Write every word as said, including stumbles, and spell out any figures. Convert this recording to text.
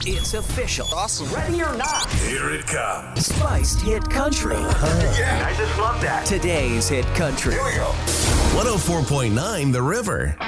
It's official. Awesome. Ready or not, Here it comes. Spiced Hit Country. Yeah. I just love that. Today's Hit Country. Here we go. one oh four point nine The River.